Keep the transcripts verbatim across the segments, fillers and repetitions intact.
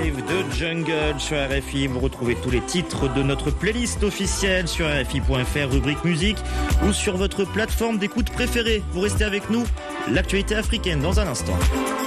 Live de Jungle sur R F I. Vous retrouvez tous les titres de notre playlist officielle sur R F I point F R, rubrique musique, ou sur votre plateforme d'écoute préférée. Vous restez avec nous, l'actualité africaine dans un instant.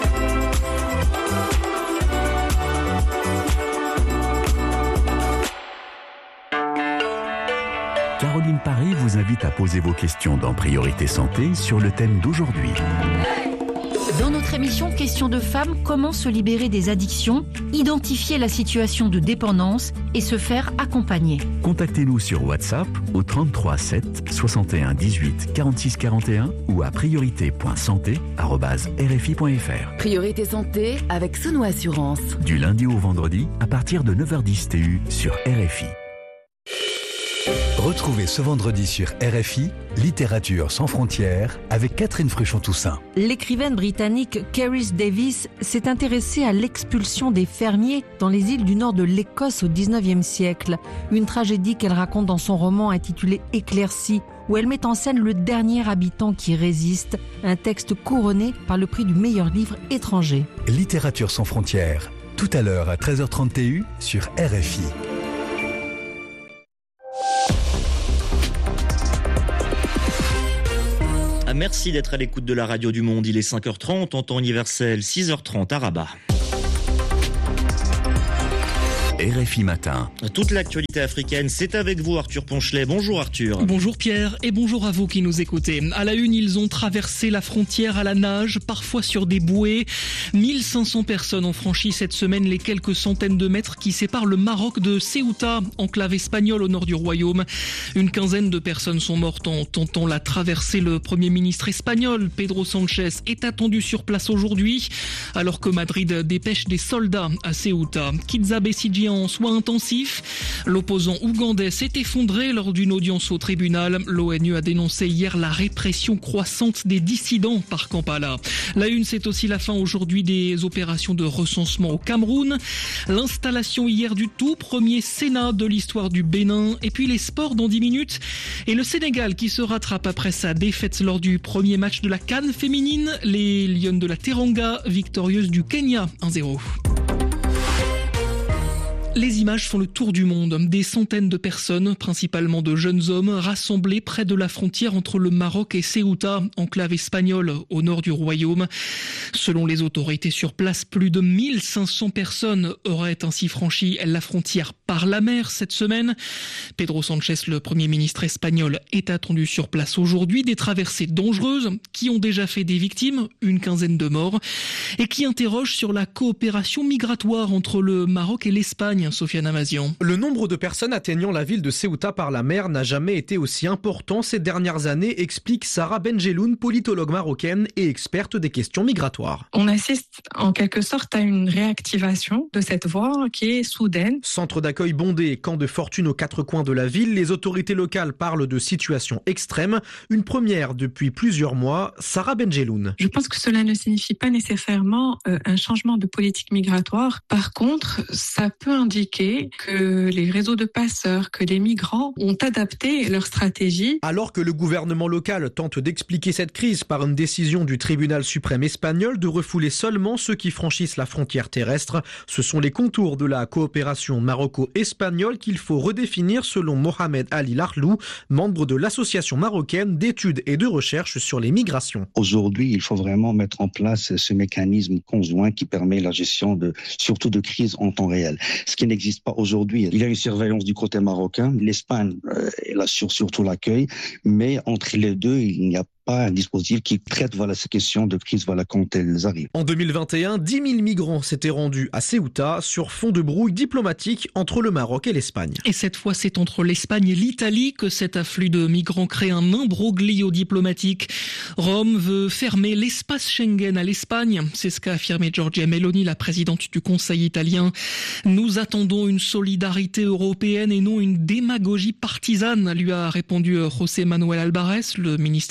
Caroline Paré vous invite à poser vos questions dans Priorité Santé sur le thème d'aujourd'hui. Dans notre émission Questions de femmes, comment se libérer des addictions, identifier la situation de dépendance et se faire accompagner. Contactez-nous sur WhatsApp au trente-trois sept soixante et un dix-huit quarante-six quarante et un ou à priorité point santé arobase r f i point f r. Priorité Santé avec Sono Assurance. Du lundi au vendredi à partir de neuf heures dix T U sur R F I. Retrouvez ce vendredi sur R F I, Littérature sans frontières, avec Catherine Fruchon-Toussaint. L'écrivaine britannique Kerry Davis s'est intéressée à l'expulsion des fermiers dans les îles du nord de l'Écosse au dix-neuvième siècle. Une tragédie qu'elle raconte dans son roman intitulé Éclaircie, où elle met en scène le dernier habitant qui résiste, un texte couronné par le prix du meilleur livre étranger. Littérature sans frontières, tout à l'heure à treize heures trente T U sur R F I. Merci d'être à l'écoute de la radio du monde. Il est cinq heures trente en temps universel, six heures trente à Rabat. R F I Matin. Toute l'actualité africaine, c'est avec vous Arthur Ponchelet. Bonjour Arthur. Bonjour Pierre et bonjour à vous qui nous écoutez. À la une, ils ont traversé la frontière à la nage, parfois sur des bouées. mille cinq cents personnes ont franchi cette semaine les quelques centaines de mètres qui séparent le Maroc de Ceuta, enclave espagnole au nord du royaume. Une quinzaine de personnes sont mortes en tentant la traversée. Le Premier ministre espagnol, Pedro Sánchez, est attendu sur place aujourd'hui, alors que Madrid dépêche des soldats à Ceuta. Kizza Besigye en soins intensifs. L'opposant ougandais s'est effondré lors d'une audience au tribunal. L'ONU a dénoncé hier la répression croissante des dissidents par Kampala. La une, c'est aussi la fin aujourd'hui des opérations de recensement au Cameroun. L'installation hier du tout premier Sénat de l'histoire du Bénin. Et puis les sports dans dix minutes. Et le Sénégal qui se rattrape après sa défaite lors du premier match de la CAN féminine. Les Lions de la Teranga, victorieuses du Kenya un zéro. Les images font le tour du monde. Des centaines de personnes, principalement de jeunes hommes, rassemblés près de la frontière entre le Maroc et Ceuta, enclave espagnole au nord du royaume. Selon les autorités sur place, plus de mille cinq cents personnes auraient ainsi franchi la frontière par la mer cette semaine. Pedro Sánchez, le Premier ministre espagnol, est attendu sur place aujourd'hui. Des traversées dangereuses qui ont déjà fait des victimes, une quinzaine de morts, et qui interrogent sur la coopération migratoire entre le Maroc et l'Espagne. Sofiane Amazian. Le nombre de personnes atteignant la ville de Ceuta par la mer n'a jamais été aussi important ces dernières années, explique Sarah Benjeloun, politologue marocaine et experte des questions migratoires. On assiste en quelque sorte à une réactivation de cette voie qui est soudaine. Centre d'accueil bondé et camp de fortune aux quatre coins de la ville, les autorités locales parlent de situation extrême, une première depuis plusieurs mois. Sarah Benjeloun. Je pense que cela ne signifie pas nécessairement euh, un changement de politique migratoire. Par contre, ça peut indiquer que les réseaux de passeurs, que les migrants ont adapté leur stratégie. Alors que le gouvernement local tente d'expliquer cette crise par une décision du tribunal suprême espagnol de refouler seulement ceux qui franchissent la frontière terrestre, ce sont les contours de la coopération maroco-espagnole qu'il faut redéfinir selon Mohamed Ali Larlou, membre de l'association marocaine d'études et de recherche sur les migrations. Aujourd'hui, il faut vraiment mettre en place ce mécanisme conjoint qui permet la gestion de, surtout de crises en temps réel. Ce qui n'existe pas aujourd'hui. Il y a une surveillance du côté marocain. L'Espagne, euh, elle assure surtout l'accueil, mais entre les deux, il n'y a pas un dispositif qui traite voilà, ces questions de crise voilà, quand elles arrivent. En deux mille vingt et un, dix mille migrants s'étaient rendus à Ceuta sur fond de brouille diplomatique entre le Maroc et l'Espagne. Et cette fois, c'est entre l'Espagne et l'Italie que cet afflux de migrants crée un imbroglio diplomatique. Rome veut fermer l'espace Schengen à l'Espagne. C'est ce qu'a affirmé Giorgia Meloni, la présidente du Conseil italien. Nous attendons une solidarité européenne et non une démagogie partisane, lui a répondu José Manuel Alvarez, le ministre espagnol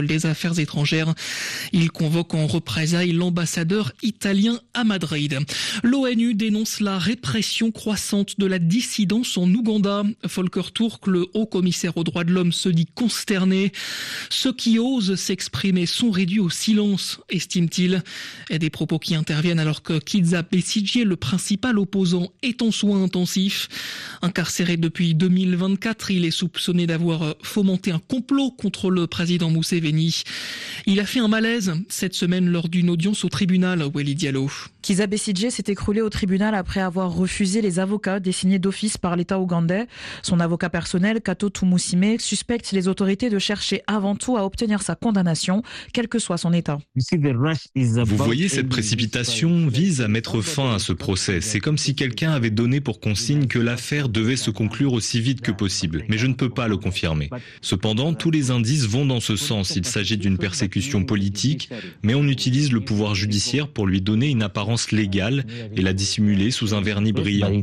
espagnol des Affaires étrangères. Il convoque en représailles l'ambassadeur italien à Madrid. L'ONU dénonce la répression croissante de la dissidence en Ouganda. Volker Turk, le haut-commissaire aux droits de l'homme, se dit consterné. Ceux qui osent s'exprimer sont réduits au silence, estime-t-il. Et des propos qui interviennent alors que Kizza Besigye, le principal opposant, est en soins intensifs. Incarcéré depuis deux mille vingt-quatre, il est soupçonné d'avoir fomenté un complot contre le président Museveni. Il a fait un malaise cette semaine lors d'une audience au tribunal, Welly Diallo. Kizza Besigye s'est écroulé au tribunal après avoir refusé les avocats désignés d'office par l'État ougandais. Son avocat personnel, Kato Tumusime, suspecte les autorités de chercher avant tout à obtenir sa condamnation, quel que soit son état. Vous voyez, cette précipitation vise à mettre fin à ce procès. C'est comme si quelqu'un avait donné pour consigne que l'affaire devait se conclure aussi vite que possible. Mais je ne peux pas le confirmer. Cependant, tous les indices vont dans ce sens. Il s'agit d'une persécution politique, mais on utilise le pouvoir judiciaire pour lui donner une apparence légale et la dissimuler sous un vernis brillant.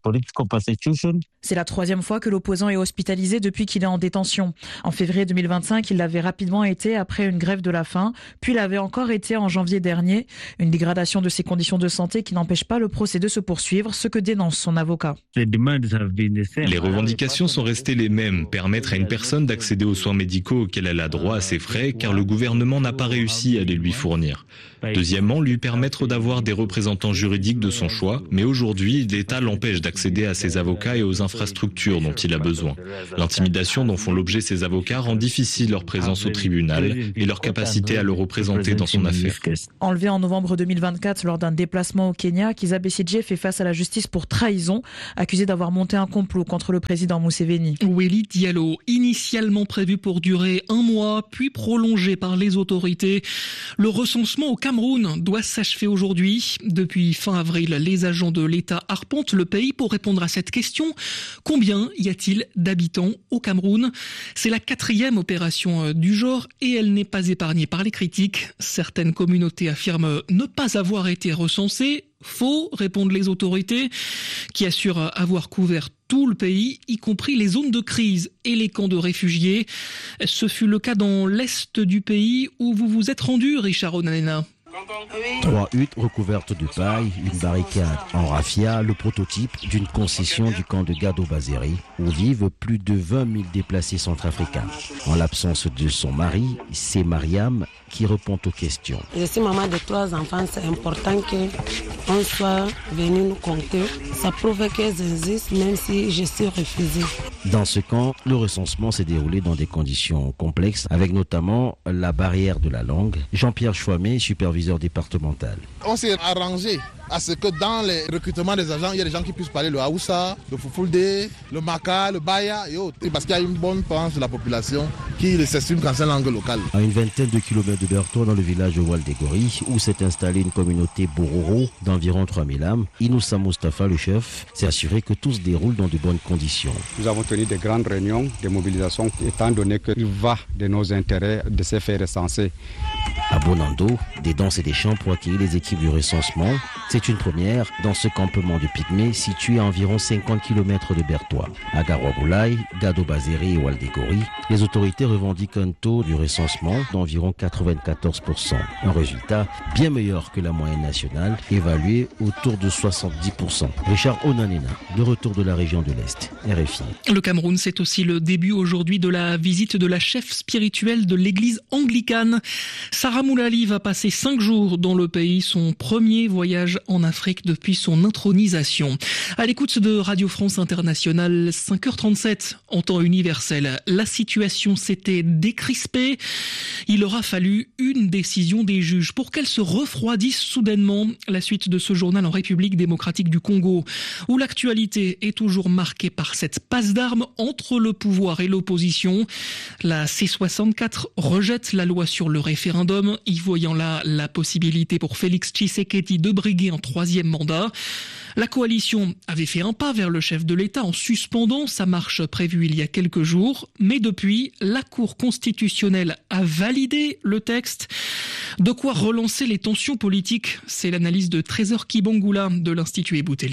C'est la troisième fois que l'opposant est hospitalisé depuis qu'il est en détention. En février deux mille vingt-cinq, il l'avait rapidement été après une grève de la faim, puis l'avait encore été en janvier dernier. Une dégradation de ses conditions de santé qui n'empêche pas le procès de se poursuivre, ce que dénonce son avocat. Les revendications sont restées les mêmes. Permettre à une personne d'accéder aux soins médicaux auxquels elle a droit à ses frais, car le gouvernement n'a pas réussi à les lui fournir. Deuxièmement, lui permettre d'avoir des représentants juridiques de son choix, mais aujourd'hui, l'État l'empêche d'accéder à ses avocats et aux infrastructures dont il a besoin. L'intimidation dont font l'objet ses avocats rend difficile leur présence au tribunal et leur capacité à le représenter dans son affaire. Enlevé en novembre deux mille vingt-quatre lors d'un déplacement au Kenya, Kizza Besigye fait face à la justice pour trahison, accusé d'avoir monté un complot contre le président Museveni. Welly Diallo, initialement prévu pour durer un mois, puis prolongé par les autorités. Le recensement au Cameroun doit s'achever aujourd'hui. Depuis fin avril, les agents de l'État arpentent le pays pour répondre à cette question. Combien y a-t-il d'habitants au Cameroun ? C'est la quatrième opération du genre et elle n'est pas épargnée par les critiques. Certaines communautés affirment ne pas avoir été recensées. Faux, répondent les autorités, qui assurent avoir couvert tout le pays, y compris les zones de crise et les camps de réfugiés. Ce fut le cas dans l'est du pays où vous vous êtes rendu, Richard Onanena. Trois huttes recouvertes de paille, une barricade en raffia, le prototype d'une concession du camp de Gado-Bazéry, où vivent plus de vingt mille déplacés centrafricains. En l'absence de son mari, c'est Mariam qui répond aux questions. Je suis maman de trois enfants, c'est important qu'on soit venu nous compter. Ça prouve qu'elles existent, même si je suis refusée. Dans ce camp, le recensement s'est déroulé dans des conditions complexes, avec notamment la barrière de la langue. Jean-Pierre Chouamé, superviseur départemental. On s'est arrangé à ce que dans les recrutements des agents, il y a des gens qui puissent parler le Haoussa, le Fufulde, le Maka, le Baya et autres. Parce qu'il y a une bonne part de la population qui s'exprime dans sa langue locale. À une vingtaine de kilomètres de Bertoua, dans le village de Waldegori, où s'est installée une communauté Bororo d'environ trois mille âmes, Inoussa Mustafa, le chef, s'est assuré que tout se déroule dans de bonnes conditions. Nous avons tenu de grandes réunions, des mobilisations, étant donné qu'il va de nos intérêts de se faire recenser. À Bonando, des danses et des chants pour accueillir les équipes du recensement. C'est une première dans ce campement de pygmées situé à environ cinquante kilomètres de Bertoua. À Garoua-Boulaye, Gado-Bazéry et Waldegori, les autorités revendiquent un taux du recensement d'environ quatre-vingt-quatorze pour cent. Un résultat bien meilleur que la moyenne nationale, évalué autour de soixante-dix pour cent. Richard Onanena, de retour de la région de l'Est, R F I. Le Cameroun, c'est aussi le début aujourd'hui de la visite de la chef spirituelle de l'église anglicane. Sarah Moulali va passer cinq jours dans le pays, son premier voyage en Afrique depuis son intronisation. À l'écoute de Radio France Internationale, cinq heures trente-sept en temps universel. La situation s'était décrispée. Il aura fallu une décision des juges pour qu'elle se refroidisse soudainement. La suite de ce journal en République démocratique du Congo, où l'actualité est toujours marquée par cette passe d'armes entre le pouvoir et l'opposition. La C soixante-quatre rejette la loi sur le référendum, y voyant là la possibilité pour Félix Tshisekedi de briguer un troisième mandat. La coalition avait fait un pas vers le chef de l'État en suspendant sa marche prévue il y a quelques jours, mais depuis, la Cour constitutionnelle a validé le texte. De quoi relancer les tensions politiques, c'est l'analyse de Trésor Kibangula de l'Institut Ebouteli.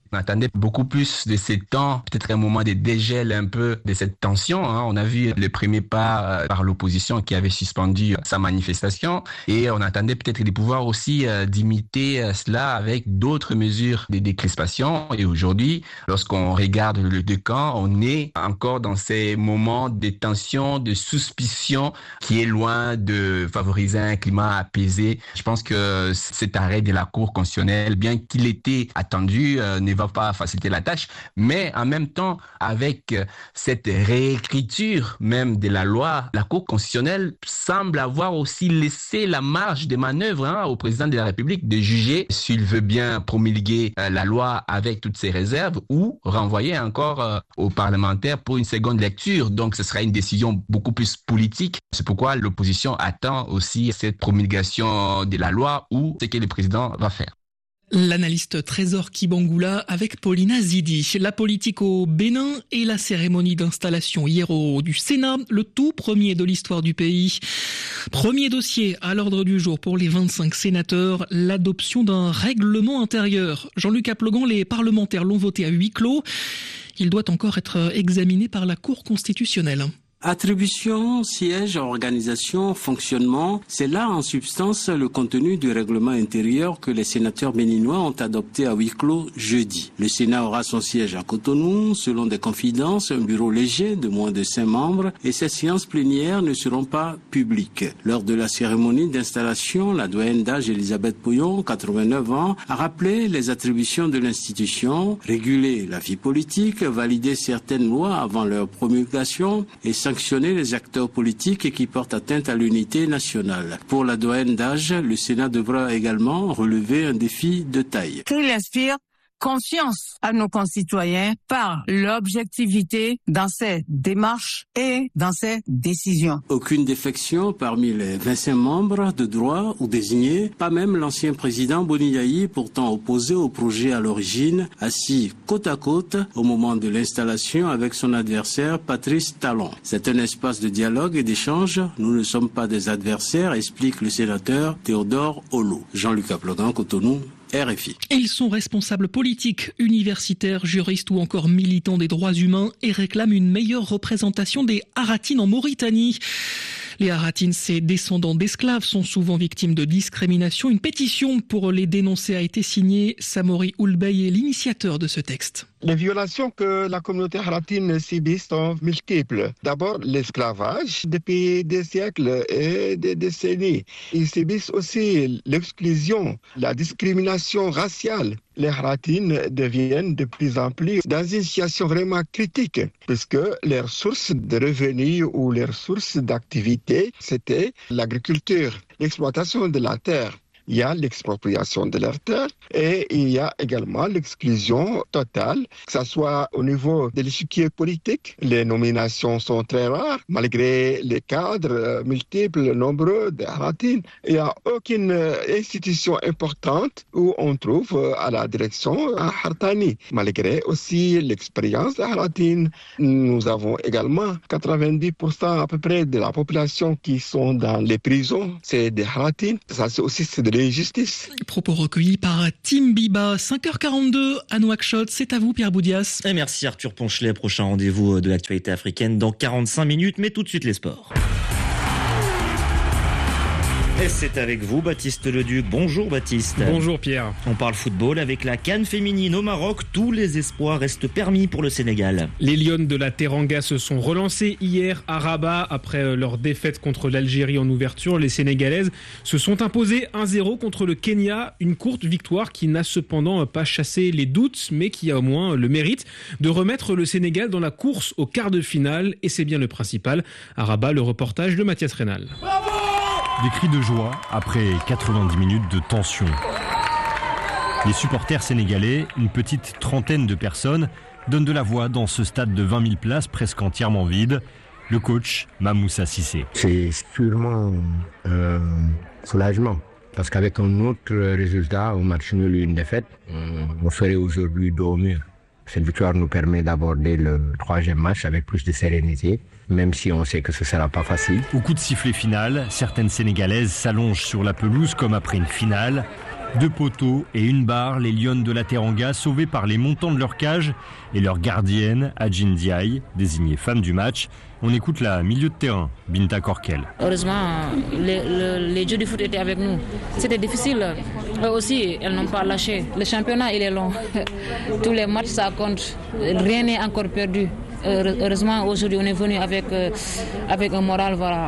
On attendait beaucoup plus de ces temps, peut-être un moment de dégel un peu de cette tension. Hein. On a vu le premier pas euh, par l'opposition qui avait suspendu sa manifestation et on attendait peut-être de pouvoir aussi euh, d'imiter euh, cela avec d'autres mesures de décrispation. Et aujourd'hui, lorsqu'on regarde le deux camps, on est encore dans ces moments de tension, de suspicion qui est loin de favoriser un climat apaisé. Je pense que cet arrêt de la Cour constitutionnelle, bien qu'il était attendu, euh, ne va pas faciliter la tâche, mais en même temps, avec cette réécriture même de la loi, la Cour constitutionnelle semble avoir aussi laissé la marge de manœuvre hein, au président de la République de juger s'il veut bien promulguer euh, la loi avec toutes ses réserves ou renvoyer encore euh, aux parlementaires pour une seconde lecture. Donc, ce sera une décision beaucoup plus politique. C'est pourquoi l'opposition attend aussi cette promulgation de la loi ou ce que le président va faire. L'analyste Trésor Kibangula avec Paulina Zidi. La politique au Bénin et la cérémonie d'installation hier au du Sénat, le tout premier de l'histoire du pays. Premier dossier à l'ordre du jour pour les vingt-cinq sénateurs, l'adoption d'un règlement intérieur. Jean-Luc Aplogan, les parlementaires l'ont voté à huis clos. Il doit encore être examiné par la Cour constitutionnelle. Attribution, siège, organisation, fonctionnement, c'est là en substance le contenu du règlement intérieur que les sénateurs béninois ont adopté à huis clos jeudi. Le Sénat aura son siège à Cotonou, selon des confidences, un bureau léger de moins de cinq membres et ses séances plénières ne seront pas publiques. Lors de la cérémonie d'installation, la doyenne d'âge Elisabeth Pouillon, quatre-vingt-neuf ans, a rappelé les attributions de l'institution, réguler la vie politique, valider certaines lois avant leur promulgation et sanctionner les acteurs politiques qui portent atteinte à l'unité nationale. Pour la doyenne d'âge, le Sénat devra également relever un défi de taille. Qu'il inspire confiance à nos concitoyens par l'objectivité dans ses démarches et dans ses décisions. Aucune défection parmi les vingt-cinq membres de droit ou désignés, pas même l'ancien président Boniaï, pourtant opposé au projet à l'origine, assis côte à côte au moment de l'installation avec son adversaire Patrice Talon. C'est un espace de dialogue et d'échange. Nous ne sommes pas des adversaires, explique le sénateur Théodore Olo. Jean-Luc Aplogan, Cotonou, R F I. Ils sont responsables politiques, universitaires, juristes ou encore militants des droits humains et réclament une meilleure représentation des Haratines en Mauritanie. Les Haratines, ces descendants d'esclaves, sont souvent victimes de discrimination. Une pétition pour les dénoncer a été signée. Samori Oulbey est l'initiateur de ce texte. Les violations que la communauté haratine subit sont multiples. D'abord, l'esclavage depuis des siècles et des décennies. Ils subissent aussi l'exclusion, la discrimination raciale. Les haratines deviennent de plus en plus dans une situation vraiment critique, puisque leurs sources de revenus ou leurs sources d'activité, c'était l'agriculture, l'exploitation de la terre. Il y a l'expropriation de leurs terres et il y a également l'exclusion totale, que ce soit au niveau de l'échiquier politique. Les nominations sont très rares, malgré les cadres multiples, nombreux de Haratines. Il n'y a aucune institution importante où on trouve à la direction un Haratani. Malgré aussi l'expérience de Haratines, nous avons également quatre-vingt-dix pour cent à peu près de la population qui sont dans les prisons. C'est des Haratines. Ça, c'est aussi c'est de justice. Propos recueillis par Tim Biba. cinq heures quarante-deux à Nouakchott. C'est à vous, Pierre Boudias. Et merci Arthur Ponchelet. Prochain rendez-vous de l'actualité africaine dans quarante-cinq minutes, mais tout de suite les sports. Et c'est avec vous, Baptiste Leduc. Bonjour Baptiste. Bonjour Pierre. On parle football avec la CAN féminine au Maroc. Tous les espoirs restent permis pour le Sénégal. Les Lionnes de la Teranga se sont relancées hier à Rabat après leur défaite contre l'Algérie en ouverture. Les Sénégalaises se sont imposées un zéro contre le Kenya. Une courte victoire qui n'a cependant pas chassé les doutes, mais qui a au moins le mérite de remettre le Sénégal dans la course au quart de finale. Et c'est bien le principal. À Rabat, le reportage de Mathias Rénal. Bravo! Des cris de joie après quatre-vingt-dix minutes de tension. Les supporters sénégalais, une petite trentaine de personnes, donnent de la voix dans ce stade de vingt mille places presque entièrement vide. Le coach, Mamoussa Cissé. C'est sûrement euh, soulagement. Parce qu'avec un autre résultat, un match nul et une défaite, on serait aujourd'hui dos au mur. Cette victoire nous permet d'aborder le troisième match avec plus de sérénité, même si on sait que ce ne sera pas facile. Au coup de sifflet final, certaines Sénégalaises s'allongent sur la pelouse comme après une finale. Deux poteaux et une barre, les Lions de la Teranga sauvés par les montants de leur cage et leur gardienne, Adjin Diaye, désignée femme du match. On écoute la milieu de terrain, Binta Korkel. Heureusement, les, les, les jeux du foot étaient avec nous. C'était difficile. Eux aussi, elles n'ont pas lâché. Le championnat, il est long. Tous les matchs, ça compte. Rien n'est encore perdu. Heureusement, aujourd'hui, on est venu avec, euh, avec un moral, voilà.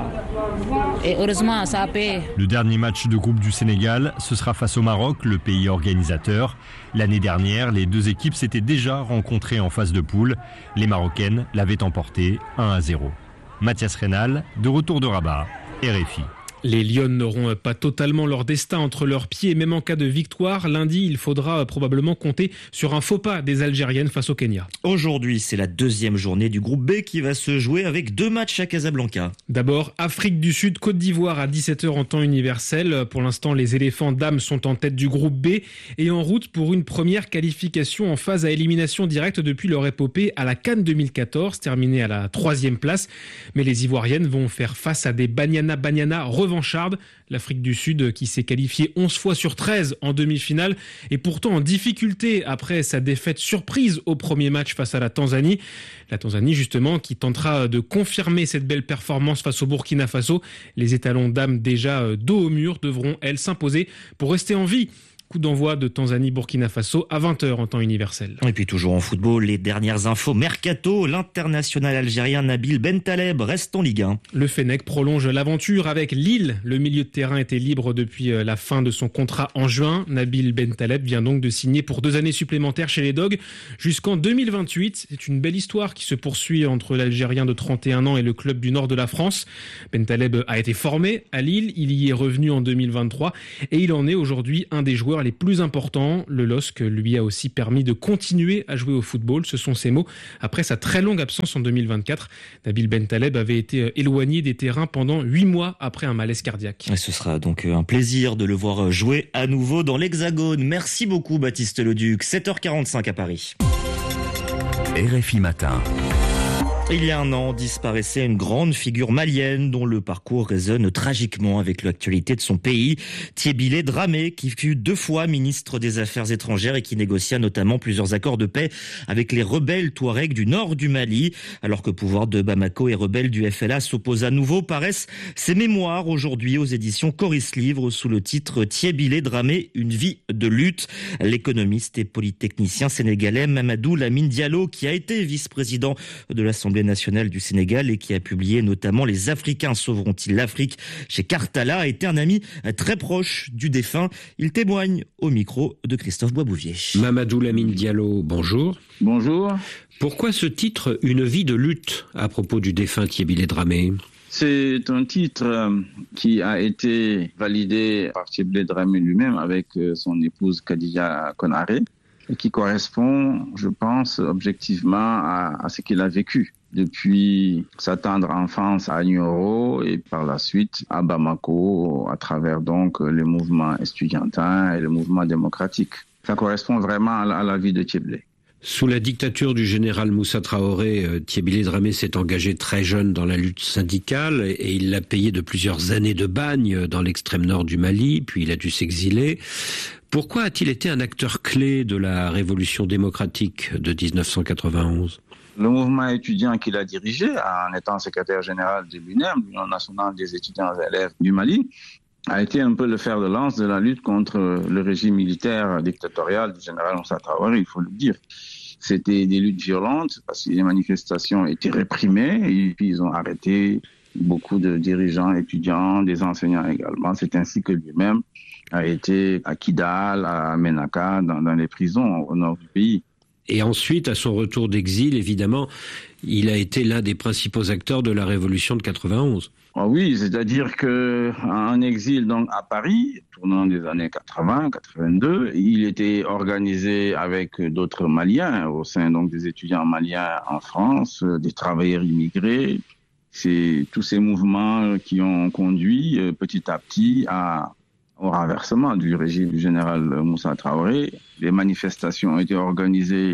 Et heureusement, ça a payé. Le dernier match de groupe du Sénégal, ce sera face au Maroc, le pays organisateur. L'année dernière, les deux équipes s'étaient déjà rencontrées en phase de poule. Les Marocaines l'avaient emporté un à zéro. Mathias Reynal, de retour de Rabat, R F I. Les Lions n'auront pas totalement leur destin entre leurs pieds, même en cas de victoire. Lundi, il faudra probablement compter sur un faux pas des Algériennes face au Kenya. Aujourd'hui, c'est la deuxième journée du groupe B qui va se jouer avec deux matchs à Casablanca. D'abord, Afrique du Sud, Côte d'Ivoire à dix-sept heures en temps universel. Pour l'instant, les éléphants dames sont en tête du groupe B et en route pour une première qualification en phase à élimination directe depuis leur épopée à la CAN deux mille quatorze, terminée à la troisième place. Mais les Ivoiriennes vont faire face à des Banyana Banyana revanchardes. L'Afrique du Sud qui s'est qualifiée onze fois sur treize en demi-finale et pourtant en difficulté après sa défaite surprise au premier match face à la Tanzanie. La Tanzanie justement qui tentera de confirmer cette belle performance face au Burkina Faso. Les étalons dames déjà dos au mur devront elles s'imposer pour rester en vie. Coup d'envoi de Tanzanie-Burkina Faso à vingt heures en temps universel. Et puis toujours en football, les dernières infos mercato. L'international algérien Nabil Bentaleb reste en Ligue un. Le Fennec prolonge l'aventure avec Lille. Le milieu de terrain était libre depuis la fin de son contrat en juin. Nabil Bentaleb vient donc de signer pour deux années supplémentaires chez les Dogs jusqu'en deux mille vingt-huit. C'est une belle histoire qui se poursuit entre l'Algérien de trente et un ans et le club du nord de la France. Bentaleb a été formé à Lille. Il y est revenu en deux mille vingt-trois et il en est aujourd'hui un des joueurs les plus importants. Le L O S C lui a aussi permis de continuer à jouer au football. Ce sont ses mots après sa très longue absence en deux mille vingt-quatre. Nabil Bentaleb avait été éloigné des terrains pendant huit mois après un malaise cardiaque. Et ce sera donc un plaisir de le voir jouer à nouveau dans l'Hexagone. Merci beaucoup Baptiste Leduc. sept heures quarante-cinq à Paris. R F I Matin. Il y a un an, disparaissait une grande figure malienne dont le parcours résonne tragiquement avec l'actualité de son pays. Thiébilé Dramé, qui fut deux fois ministre des Affaires étrangères et qui négocia notamment plusieurs accords de paix avec les rebelles touaregs du nord du Mali. Alors que pouvoir de Bamako et rebelles du F L A s'opposent à nouveau, paraissent ses mémoires aujourd'hui aux éditions Coris Livre sous le titre Thiébilé Dramé, une vie de lutte. L'économiste et polytechnicien sénégalais Mamadou Lamine Diallo, qui a été vice-président de l'Assemblée nationale du Sénégal et qui a publié notamment Les Africains sauveront-ils l'Afrique chez Cartala, a été un ami très proche du défunt. Il témoigne au micro de Christophe Boisbouvier. Mamadou Lamine Diallo, bonjour. Bonjour. Pourquoi ce titre, Une vie de lutte, à propos du défunt Thiébilé Dramé ? C'est un titre qui a été validé par Thiébilé Dramé lui-même avec son épouse Khadija Konaré et qui correspond, je pense, objectivement à, à ce qu'il a vécu depuis sa tendre enfance à Nioro et par la suite à Bamako, à travers donc les mouvements estudiantins et les mouvements démocratiques. Ça correspond vraiment à la, à la vie de Thiébilé. Sous la dictature du général Moussa Traoré, Thiébilé Dramé s'est engagé très jeune dans la lutte syndicale et il l'a payé de plusieurs années de bagne dans l'extrême nord du Mali, puis il a dû s'exiler. Pourquoi a-t-il été un acteur clé de la révolution démocratique de dix-neuf cent quatre-vingt-onze ? Le mouvement étudiant qu'il a dirigé, en étant secrétaire général de l'U N E M, l'Union nationale des étudiants et élèves du Mali, a été un peu le fer de lance de la lutte contre le régime militaire dictatorial du général Moussa Traoré, il faut le dire. C'était des luttes violentes parce que les manifestations étaient réprimées et puis ils ont arrêté beaucoup de dirigeants étudiants, des enseignants également. C'est ainsi que lui-même a été à Kidal, à Ménaka, dans, dans les prisons au nord du pays. Et ensuite, à son retour d'exil, évidemment, il a été l'un des principaux acteurs de la révolution de quatre-vingt-onze. Ah oui, c'est-à-dire que en exil donc à Paris, tournant des années quatre-vingts, quatre-vingt-deux, il était organisé avec d'autres Maliens au sein donc des étudiants maliens en France, des travailleurs immigrés. C'est tous ces mouvements qui ont conduit petit à petit à au renversement du régime du général Moussa Traoré. Les manifestations ont été organisées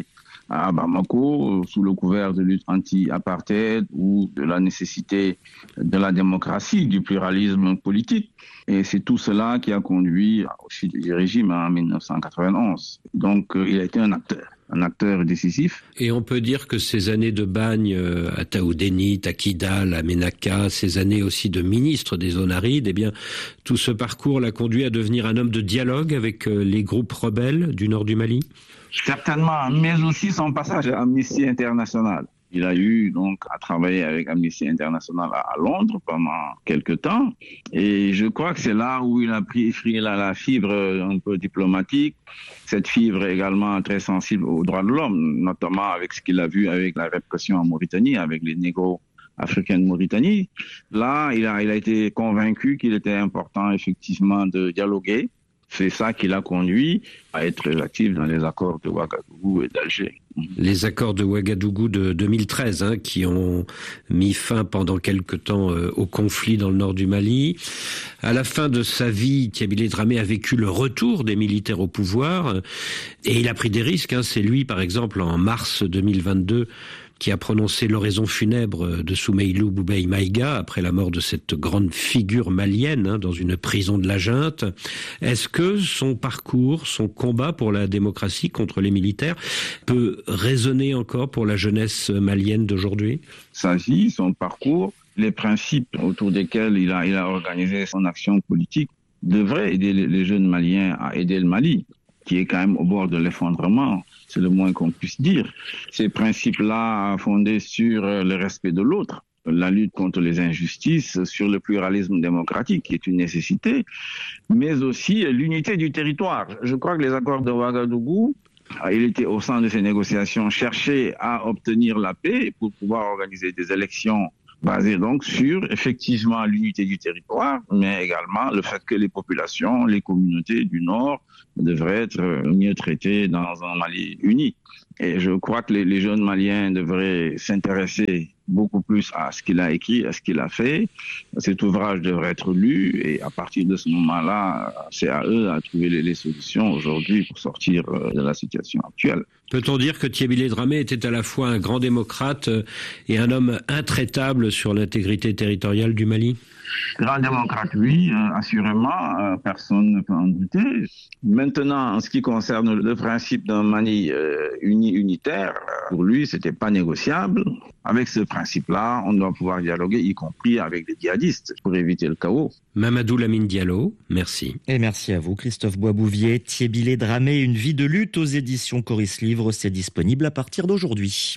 à Bamako sous le couvert de lutte anti-apartheid ou de la nécessité de la démocratie, du pluralisme politique. Et c'est tout cela qui a conduit au chute du régime en dix-neuf cent quatre-vingt-onze. Donc il a été un acteur. un acteur décisif. Et on peut dire que ces années de bagne à Taoudéni, à Kidal, à Ménaka, ces années aussi de ministre des zones arides, eh bien, tout ce parcours l'a conduit à devenir un homme de dialogue avec les groupes rebelles du nord du Mali? Certainement, mais aussi son passage à Amnesty International. Il a eu donc à travailler avec Amnesty International à Londres pendant quelques temps. Et je crois que c'est là où il a pris la, la fibre un peu diplomatique, cette fibre également très sensible aux droits de l'homme, notamment avec ce qu'il a vu avec la répression en Mauritanie, avec les négros africains de Mauritanie. Là, il a, il a été convaincu qu'il était important effectivement de dialoguer. C'est ça qui l'a conduit à être très actif dans les accords de Ouagadougou et d'Alger. Les accords de Ouagadougou de deux mille treize, hein, qui ont mis fin pendant quelque temps euh, au conflit dans le nord du Mali. À la fin de sa vie, Thébilé Dramé a vécu le retour des militaires au pouvoir euh, et il a pris des risques. Hein. C'est lui, par exemple, en mars deux mille vingt-deux, qui a prononcé l'oraison funèbre de Soumeylou Boubèye Maïga après la mort de cette grande figure malienne hein, dans une prison de la junte. Est-ce que son parcours, son combat pour la démocratie contre les militaires peut résonner encore pour la jeunesse malienne d'aujourd'hui? Sa vie, son parcours, les principes autour desquels il a, il a organisé son action politique devraient aider les jeunes Maliens à aider le Mali, qui est quand même au bord de l'effondrement, c'est le moins qu'on puisse dire. Ces principes-là fondés sur le respect de l'autre, la lutte contre les injustices, sur le pluralisme démocratique, qui est une nécessité, mais aussi l'unité du territoire. Je crois que les accords de Ouagadougou, il était au centre de ces négociations, cherchaient à obtenir la paix pour pouvoir organiser des élections basé donc sur effectivement l'unité du territoire, mais également le fait que les populations, les communautés du Nord devraient être mieux traitées dans un Mali uni. Et je crois que les, les jeunes Maliens devraient s'intéresser beaucoup plus à ce qu'il a écrit, à ce qu'il a fait. Cet ouvrage devrait être lu et à partir de ce moment-là, c'est à eux à trouver les, les solutions aujourd'hui pour sortir de la situation actuelle. Peut-on dire que Thébilé Dramé était à la fois un grand démocrate et un homme intraitable sur l'intégrité territoriale du Mali ? Grand démocrate, oui, euh, assurément, euh, personne ne peut en douter. Maintenant, en ce qui concerne le principe d'un Mali euh, uni, unitaire, pour lui, c'était pas négociable. Avec ce principe-là, on doit pouvoir dialoguer, y compris avec les djihadistes, pour éviter le chaos. Mamadou Lamine Diallo, merci. Et merci à vous, Christophe Boisbouvier. Thébilé Dramé, une vie de lutte aux éditions Coris Livre, c'est disponible à partir d'aujourd'hui.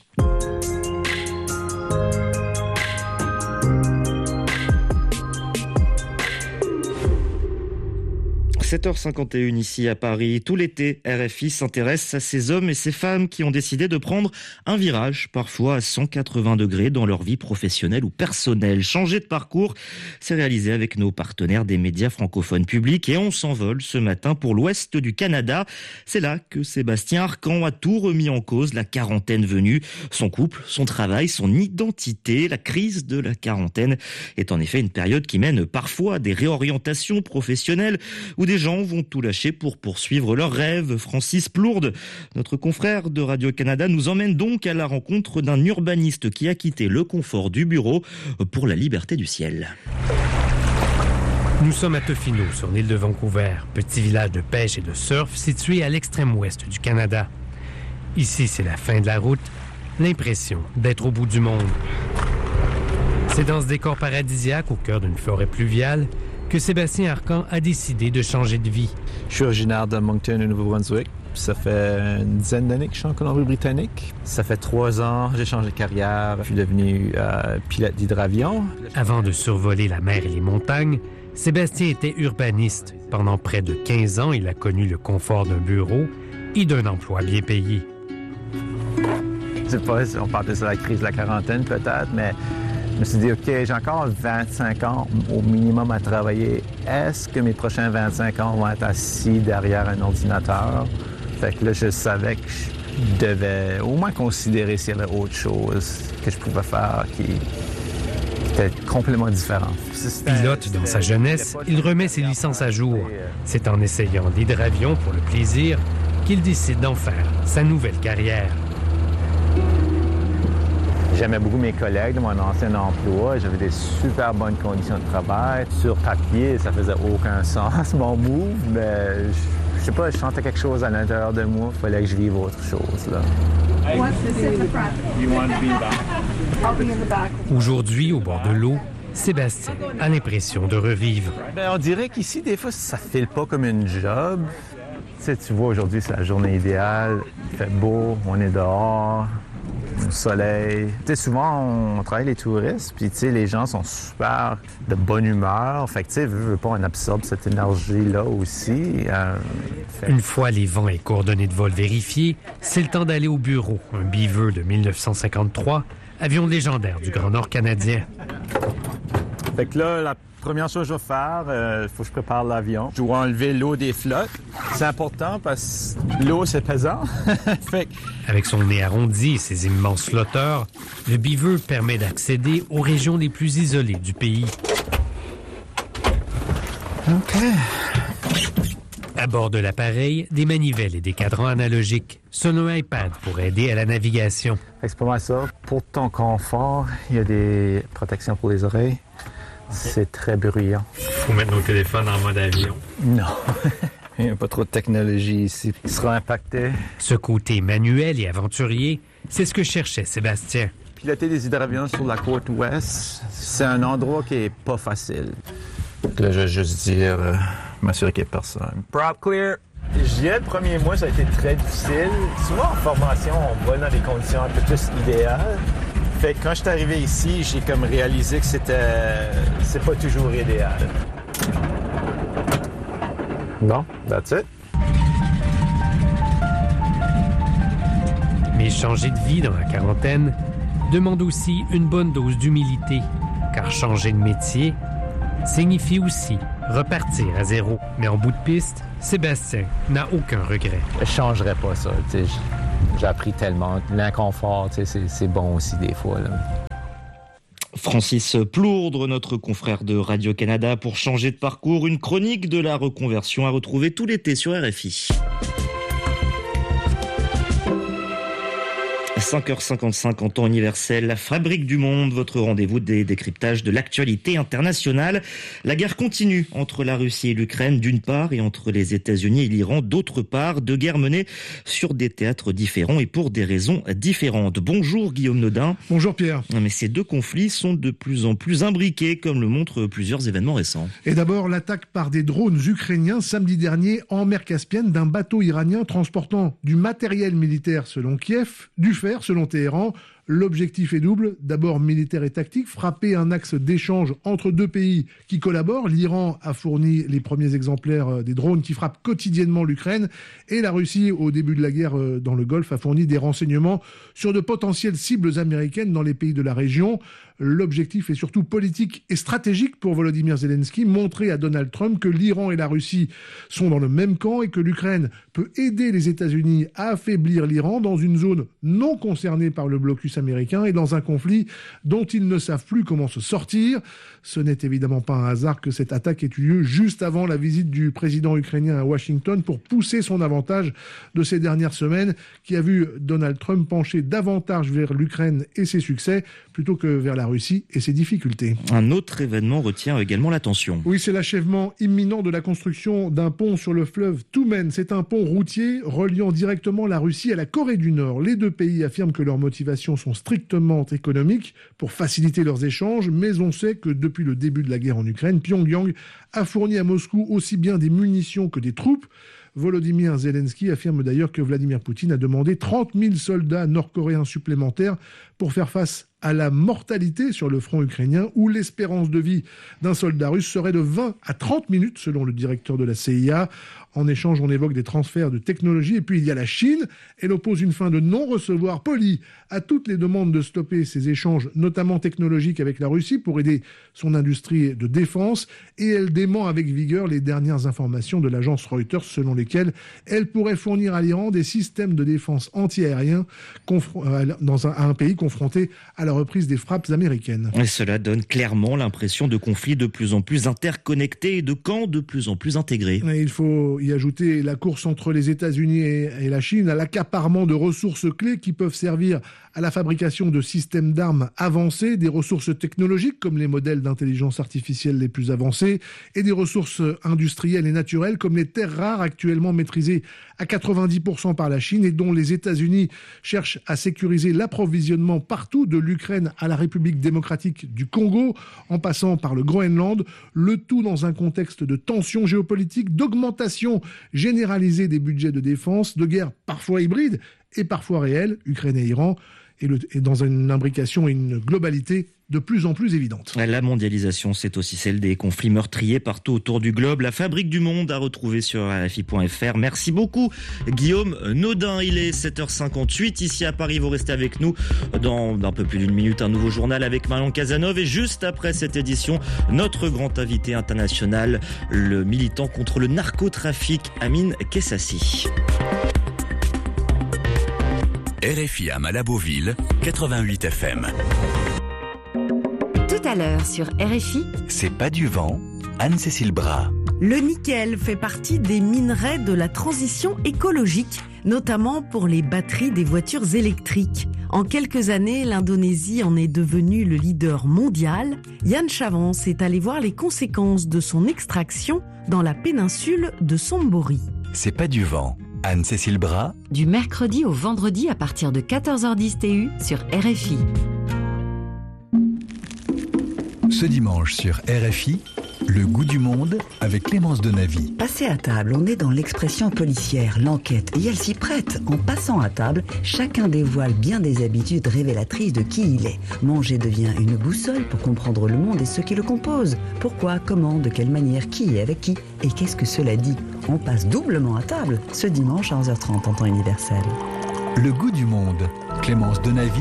sept heures cinquante et une ici à Paris. Tout l'été, R F I s'intéresse à ces hommes et ces femmes qui ont décidé de prendre un virage, parfois à cent quatre-vingts degrés dans leur vie professionnelle ou personnelle. Changer de parcours, c'est réalisé avec nos partenaires des médias francophones publics et on s'envole ce matin pour l'ouest du Canada. C'est là que Sébastien Arcan a tout remis en cause, la quarantaine venue, son couple, son travail, son identité. La crise de la quarantaine est en effet une période qui mène parfois à des réorientations professionnelles ou des Les gens vont tout lâcher pour poursuivre leurs rêves. Francis Plourde, notre confrère de Radio-Canada, nous emmène donc à la rencontre d'un urbaniste qui a quitté le confort du bureau pour la liberté du ciel. Nous sommes à Tofino, sur l'île de Vancouver, petit village de pêche et de surf situé à l'extrême ouest du Canada. Ici, c'est la fin de la route, l'impression d'être au bout du monde. C'est dans ce décor paradisiaque, au cœur d'une forêt pluviale, que Sébastien Arcan a décidé de changer de vie. Je suis originaire de Moncton, au Nouveau-Brunswick. Ça fait une dizaine d'années que je suis en Colombie-Britannique. Ça fait trois ans, j'ai changé de carrière. Je suis devenu euh, pilote d'hydravion. Avant de survoler la mer et les montagnes, Sébastien était urbaniste. Pendant près de quinze ans, il a connu le confort d'un bureau et d'un emploi bien payé. Je sais pas si on parle de la crise de la quarantaine peut-être, mais je me suis dit, OK, j'ai encore vingt-cinq ans au minimum à travailler. Est-ce que mes prochains vingt-cinq ans vont être assis derrière un ordinateur? Fait que là, je savais que je devais au moins considérer s'il y avait autre chose que je pouvais faire qui, qui était complètement différent. Pilote dans sa jeunesse, il remet ses licences à jour. C'est en essayant l'hydravion pour le plaisir qu'il décide d'en faire sa nouvelle carrière. J'aimais beaucoup mes collègues de mon ancien emploi. J'avais des super bonnes conditions de travail. Sur papier, ça faisait aucun sens, mon move, mais je, je sais pas, je sentais quelque chose à l'intérieur de moi. Il fallait que je vive autre chose, là. Aujourd'hui, au bord de l'eau, Sébastien a l'impression de revivre. Ben, on dirait qu'ici, des fois, ça ne file pas comme une job. Tu sais, tu vois, aujourd'hui, c'est la journée idéale. Il fait beau, on est dehors, au soleil. Tu sais, souvent, on travaille les touristes, puis tu sais, les gens sont super de bonne humeur. Fait que, tu sais, veux, veux pas, on absorbe cette énergie-là aussi. Euh, fait... Une fois les vents et coordonnées de vol vérifiés, c'est le temps d'aller au bureau. Un Beaver de dix-neuf cent cinquante-trois, avion légendaire du Grand Nord canadien. Fait que là, la première chose que je vais faire, il euh, faut que je prépare l'avion. Je dois enlever l'eau des flottes. C'est important parce que l'eau, c'est pesant. Fait que... Avec son nez arrondi et ses immenses flotteurs, le Beaver permet d'accéder aux régions les plus isolées du pays. OK. À bord de l'appareil, des manivelles et des cadrans analogiques, sur un iPad pour aider à la navigation. Fait que c'est pas mal ça. Pour ton confort, il y a des protections pour les oreilles. C'est très bruyant. Faut mettre nos téléphones en mode avion. Non. Il n'y a pas trop de technologie ici. Il sera impacté. Ce côté manuel et aventurier, c'est ce que cherchait Sébastien. Piloter des hydravions sur la côte ouest, c'est un endroit qui est pas facile. Là, je vais juste dire, euh, m'assurer qu'il n'y ait personne. Prop clear. Je dirais le premier mois, ça a été très difficile. Souvent en formation, on va dans des conditions un peu plus idéales. Fait que quand je suis arrivé ici, j'ai comme réalisé que c'était... c'est pas toujours idéal. Bon, that's it. Mais changer de vie dans la quarantaine demande aussi une bonne dose d'humilité, car changer de métier signifie aussi repartir à zéro. Mais en bout de piste, Sébastien n'a aucun regret. Je changerais pas ça, tu sais. J'ai appris tellement. L'inconfort, tu sais, c'est, c'est bon aussi des fois, là. Francis Plourdre, notre confrère de Radio-Canada, pour changer de parcours, une chronique de la reconversion à retrouver tout l'été sur R F I. cinq heures cinquante-cinq en temps universel, la Fabrique du Monde, votre rendez-vous des décryptages de l'actualité internationale. La guerre continue entre la Russie et l'Ukraine d'une part et entre les États-Unis et l'Iran d'autre part. Deux guerres menées sur des théâtres différents et pour des raisons différentes. Bonjour Guillaume Nodin. Bonjour Pierre. Mais ces deux conflits sont de plus en plus imbriqués comme le montrent plusieurs événements récents. Et d'abord l'attaque par des drones ukrainiens samedi dernier en mer Caspienne d'un bateau iranien transportant du matériel militaire selon Kiev, du fer selon Téhéran. L'objectif est double, d'abord militaire et tactique, frapper un axe d'échange entre deux pays qui collaborent. L'Iran a fourni les premiers exemplaires des drones qui frappent quotidiennement l'Ukraine et la Russie, au début de la guerre dans le Golfe, a fourni des renseignements sur de potentielles cibles américaines dans les pays de la région. L'objectif est surtout politique et stratégique pour Volodymyr Zelensky, montrer à Donald Trump que l'Iran et la Russie sont dans le même camp et que l'Ukraine peut aider les États-Unis à affaiblir l'Iran dans une zone non concernée par le blocus américain et dans un conflit dont ils ne savent plus comment se sortir. Ce n'est évidemment pas un hasard que cette attaque ait eu lieu juste avant la visite du président ukrainien à Washington pour pousser son avantage de ces dernières semaines, qui a vu Donald Trump pencher davantage vers l'Ukraine et ses succès plutôt que vers la Russie et ses difficultés. Un autre événement retient également l'attention. Oui, c'est l'achèvement imminent de la construction d'un pont sur le fleuve Toumen. C'est un pont routier reliant directement la Russie à la Corée du Nord. Les deux pays affirment que leurs motivations sont strictement économiques pour faciliter leurs échanges, mais on sait que depuis le début de la guerre en Ukraine, Pyongyang a fourni à Moscou aussi bien des munitions que des troupes. Volodymyr Zelensky affirme d'ailleurs que Vladimir Poutine a demandé trente mille soldats nord-coréens supplémentaires pour faire face à la mortalité sur le front ukrainien, où l'espérance de vie d'un soldat russe serait de vingt à trente minutes, selon le directeur de la C I A. En échange, on évoque des transferts de technologie. Et puis, il y a la Chine. Elle oppose une fin de non-recevoir polie à toutes les demandes de stopper ces échanges, notamment technologiques, avec la Russie pour aider son industrie de défense. Et elle dément avec vigueur les dernières informations de l'agence Reuters, selon lesquelles elle pourrait fournir à l'Iran des systèmes de défense antiaériens dans un, à un pays confronté à leur reprise des frappes américaines. Et cela donne clairement l'impression de conflits de plus en plus interconnectés et de camps de plus en plus intégrés. Et il faut y ajouter la course entre les États-Unis et, et la Chine, à l'accaparement de ressources clés qui peuvent servir à la fabrication de systèmes d'armes avancés, des ressources technologiques comme les modèles d'intelligence artificielle les plus avancés et des ressources industrielles et naturelles comme les terres rares actuellement maîtrisées à quatre-vingt-dix pour cent par la Chine et dont les États-Unis cherchent à sécuriser l'approvisionnement partout, de l'Ukraine à la République démocratique du Congo, en passant par le Groenland, le tout dans un contexte de tensions géopolitiques, d'augmentation généralisée des budgets de défense, de guerre parfois hybride et parfois réelle, Ukraine et Iran, et, le, et dans une imbrication et une globalité de plus en plus évidente. La mondialisation, c'est aussi celle des conflits meurtriers partout autour du globe. La fabrique du monde à retrouver sur R F I point F R. Merci beaucoup Guillaume Naudin. Il est sept heures cinquante-huit ici à Paris. Vous restez avec nous dans un peu plus d'une minute. Un nouveau journal avec Marion Casanov. Et juste après cette édition, notre grand invité international, le militant contre le narcotrafic, Amin Kessassi. R F I à Malaboville, quatre-vingt-huit F M. Tout à l'heure sur R F I, C'est pas du vent, Anne-Cécile Bras. le nickel fait partie des minerais de la transition écologique, notamment pour les batteries des voitures électriques. En quelques années, l'Indonésie en est devenue le leader mondial. Yann Chavance est allé voir les conséquences de son extraction dans la péninsule de Sombori. C'est pas du vent. Anne-Cécile Bras. Du mercredi au vendredi à partir de quatorze heures dix T U sur R F I. Ce dimanche sur R F I, le goût du monde avec Clémence Denavy. Passer à table, on est dans l'expression policière, l'enquête, et elle s'y prête. En passant à table, chacun dévoile bien des habitudes révélatrices de qui il est. Manger devient une boussole pour comprendre le monde et ceux qui le composent. Pourquoi, comment, de quelle manière, qui est avec qui, et qu'est-ce que cela dit? On passe doublement à table ce dimanche à onze heures trente en temps universel. Le goût du monde, Clémence Denavy.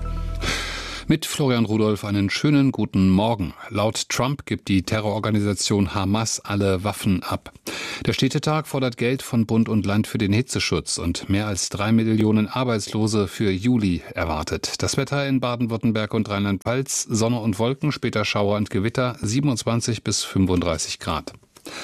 Mit Florian Rudolph einen schönen guten Morgen. Laut Trump gibt die Terrororganisation Hamas alle Waffen ab. Der Städtetag fordert Geld von Bund und Land für den Hitzeschutz und mehr als drei Millionen Arbeitslose für Juli erwartet. Das Wetter in Baden-Württemberg und Rheinland-Pfalz, Sonne und Wolken, später Schauer und Gewitter, siebenundzwanzig bis fünfunddreißig Grad.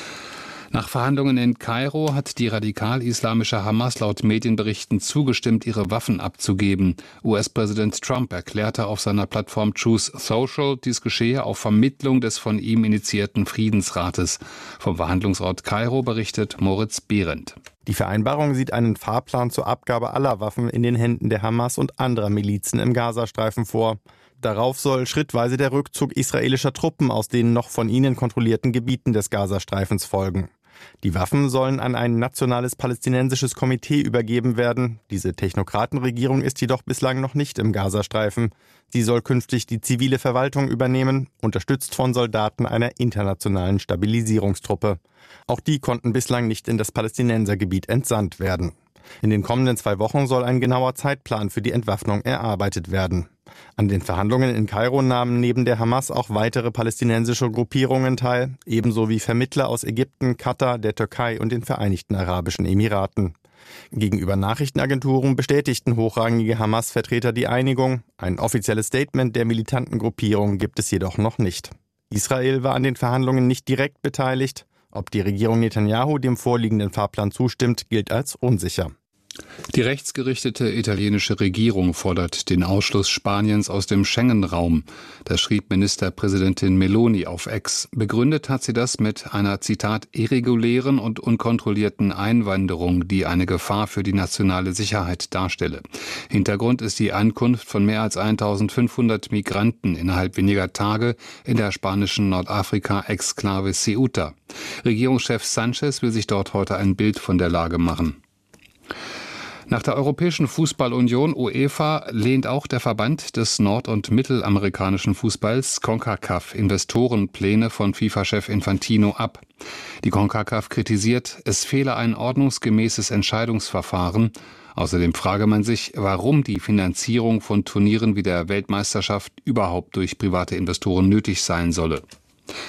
Nach Verhandlungen in Kairo hat die radikal-islamische Hamas laut Medienberichten zugestimmt, ihre Waffen abzugeben. U S-Präsident Trump erklärte auf seiner Plattform Truth Social, dies geschehe auf Vermittlung des von ihm initiierten Friedensrates. Vom Verhandlungsort Kairo berichtet Moritz Behrendt. Die Vereinbarung sieht einen Fahrplan zur Abgabe aller Waffen in den Händen der Hamas und anderer Milizen im Gazastreifen vor. Darauf soll schrittweise der Rückzug israelischer Truppen aus den noch von ihnen kontrollierten Gebieten des Gazastreifens folgen. Die Waffen sollen an ein nationales palästinensisches Komitee übergeben werden. Diese Technokratenregierung ist jedoch bislang noch nicht im Gazastreifen. Sie soll künftig die zivile Verwaltung übernehmen, unterstützt von Soldaten einer internationalen Stabilisierungstruppe. Auch die konnten bislang nicht in das Palästinensergebiet entsandt werden. In den kommenden zwei Wochen soll ein genauer Zeitplan für die Entwaffnung erarbeitet werden. An den Verhandlungen in Kairo nahmen neben der Hamas auch weitere palästinensische Gruppierungen teil, ebenso wie Vermittler aus Ägypten, Katar, der Türkei und den Vereinigten Arabischen Emiraten. Gegenüber Nachrichtenagenturen bestätigten hochrangige Hamas-Vertreter die Einigung. Ein offizielles Statement der militanten Gruppierung gibt es jedoch noch nicht. Israel war an den Verhandlungen nicht direkt beteiligt. Ob die Regierung Netanyahu dem vorliegenden Fahrplan zustimmt, gilt als unsicher. Die rechtsgerichtete italienische Regierung fordert den Ausschluss Spaniens aus dem Schengen-Raum. Das schrieb Ministerpräsidentin Meloni auf X. Begründet hat sie das mit einer, Zitat, irregulären und unkontrollierten Einwanderung, die eine Gefahr für die nationale Sicherheit darstelle. Hintergrund ist die Ankunft von mehr als eintausendfünfhundert Migranten innerhalb weniger Tage in der spanischen Nordafrika-Exklave Ceuta. Regierungschef Sanchez will sich dort heute ein Bild von der Lage machen. Nach der Europäischen Fußballunion UEFA lehnt auch der Verband des nord- und mittelamerikanischen Fußballs CONCACAF Investorenpläne von FIFA-Chef Infantino ab. Die CONCACAF kritisiert, es fehle ein ordnungsgemäßes Entscheidungsverfahren. Außerdem frage man sich, warum die Finanzierung von Turnieren wie der Weltmeisterschaft überhaupt durch private Investoren nötig sein solle.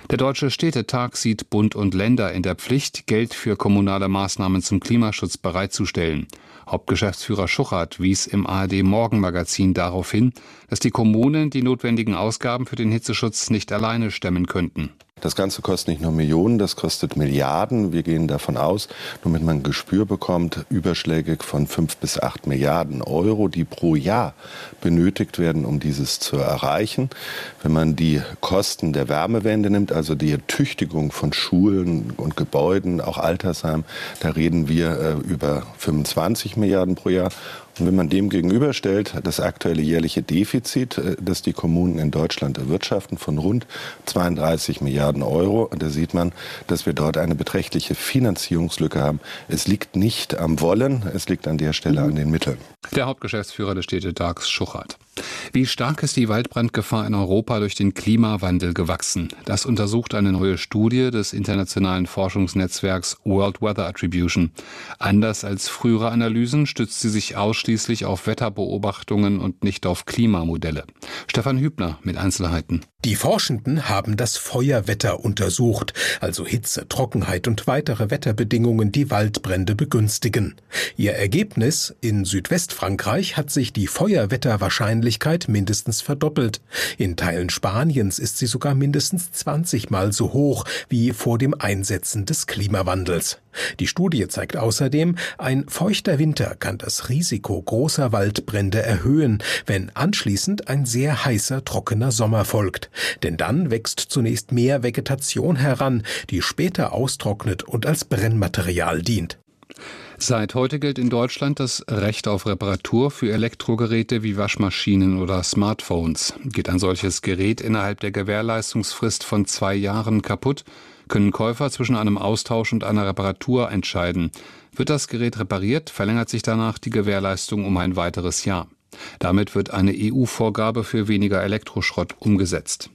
Der Deutsche Städtetag sieht Bund und Länder in der Pflicht, Geld für kommunale Maßnahmen zum Klimaschutz bereitzustellen. Hauptgeschäftsführer Schuchart wies im A R D-Morgenmagazin darauf hin, dass die Kommunen die notwendigen Ausgaben für den Hitzeschutz nicht alleine stemmen könnten. Das Ganze kostet nicht nur Millionen, das kostet Milliarden. Wir gehen davon aus, damit man ein Gespür bekommt, überschlägig von fünf bis acht Milliarden Euro, die pro Jahr benötigt werden, um dieses zu erreichen. Wenn man die Kosten der Wärmewende nimmt, also die Ertüchtigung von Schulen und Gebäuden, auch Altersheim, da reden wir äh, über fünfundzwanzig Milliarden pro Jahr. Und wenn man dem gegenüberstellt, das aktuelle jährliche Defizit, das die Kommunen in Deutschland erwirtschaften, von rund zweiunddreißig Milliarden Euro, da sieht man, dass wir dort eine beträchtliche Finanzierungslücke haben. Es liegt nicht am Wollen, es liegt an der Stelle an den Mitteln. Der Hauptgeschäftsführer des Städtetags Schuchart. Wie stark ist die Waldbrandgefahr in Europa durch den Klimawandel gewachsen? Das untersucht eine neue Studie des internationalen Forschungsnetzwerks World Weather Attribution. Anders als frühere Analysen stützt sie sich ausschließlich auf Wetterbeobachtungen und nicht auf Klimamodelle. Stefan Hübner mit Einzelheiten. Die Forschenden haben das Feuerwetter untersucht, also Hitze, Trockenheit und weitere Wetterbedingungen, die Waldbrände begünstigen. Ihr Ergebnis: In Südwestfrankreich hat sich die Feuerwetterwahrscheinlichkeit mindestens verdoppelt. In Teilen Spaniens ist sie sogar mindestens zwanzig Mal so hoch wie vor dem Einsetzen des Klimawandels. Die Studie zeigt außerdem, ein feuchter Winter kann das Risiko großer Waldbrände erhöhen, wenn anschließend ein sehr heißer, trockener Sommer folgt. Denn dann wächst zunächst mehr Vegetation heran, die später austrocknet und als Brennmaterial dient. Seit heute gilt in Deutschland das Recht auf Reparatur für Elektrogeräte wie Waschmaschinen oder Smartphones. Geht ein solches Gerät innerhalb der Gewährleistungsfrist von zwei Jahren kaputt, können Käufer zwischen einem Austausch und einer Reparatur entscheiden. Wird das Gerät repariert, verlängert sich danach die Gewährleistung um ein weiteres Jahr. Damit wird eine E U-Vorgabe für weniger Elektroschrott umgesetzt.